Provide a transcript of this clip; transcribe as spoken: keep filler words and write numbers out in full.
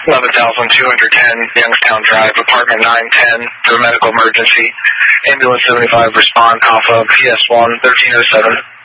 eleven thousand two hundred ten, Youngstown Drive, apartment nine ten, for a medical emergency. Ambulance seventy-five, respond, Alpha, P S one, thirteen oh seven.